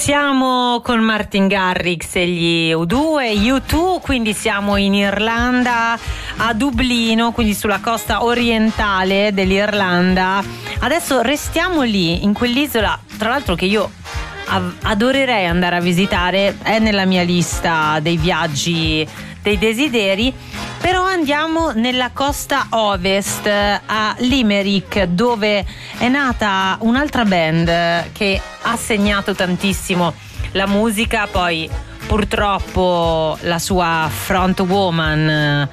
Siamo con Martin Garrix e gli U2, quindi siamo in Irlanda, a Dublino, quindi sulla costa orientale dell'Irlanda. Adesso restiamo lì, in quell'isola, tra l'altro che io adorerei andare a visitare, è nella mia lista dei viaggi, dei desideri, però andiamo nella costa ovest, a Limerick, dove è nata un'altra band che ha segnato tantissimo la musica. Poi purtroppo la sua frontwoman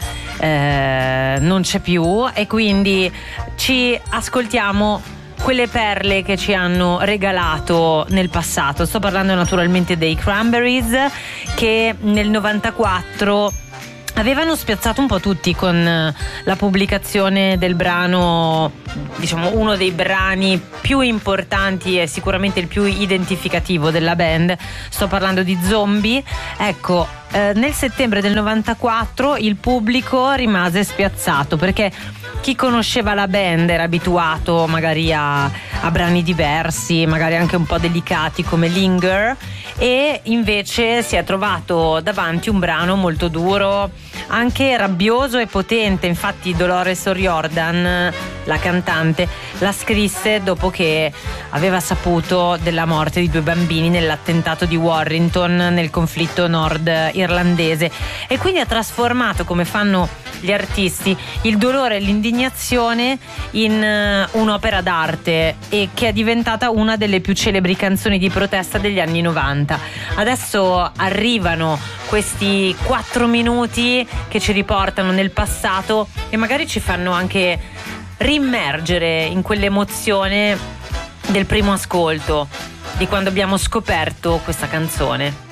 non c'è più, e quindi ci ascoltiamo quelle perle che ci hanno regalato nel passato. Sto parlando naturalmente dei Cranberries, che nel 94 avevano spiazzato un po' tutti con la pubblicazione del brano, diciamo uno dei brani più importanti e sicuramente il più identificativo della band. Sto parlando di Zombie. Ecco, nel settembre del 94 il pubblico rimase spiazzato, perché chi conosceva la band era abituato magari a brani diversi, magari anche un po' delicati come Linger, e invece si è trovato davanti un brano molto duro, anche rabbioso e potente. Infatti Dolores O'Riordan, la cantante, la scrisse dopo che aveva saputo della morte di 2 bambini nell'attentato di Warrington nel conflitto nord-irlandese, e quindi ha trasformato, come fanno gli artisti, il dolore e l'indignazione in un'opera d'arte, e che è diventata una delle più celebri canzoni di protesta degli anni 90. Adesso arrivano questi 4 minuti che ci riportano nel passato e magari ci fanno anche rimmergere in quell'emozione del primo ascolto, di quando abbiamo scoperto questa canzone.